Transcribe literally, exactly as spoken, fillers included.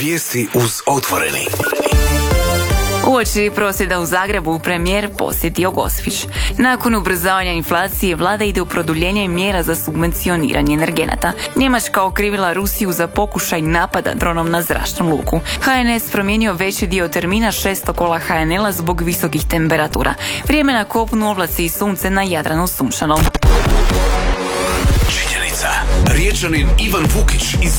Vijesti uz Otvoreni. Uoči prosvjeda u Zagrebu premijer posjetio Gospić. Nakon ubrzavanja inflacije, vlada ide u produljenje mjera za subvencioniranje energenata. Njemačka okrivila Rusiju za pokušaj napada dronom na zračnu luku. ha en es promijenio veći dio termina šestokola ha en el-a zbog visokih temperatura. Vrijeme na kopnu, oblaci i sunce, na Jadranu sunčano. Činjenica. Riječanin Ivan Vukić iz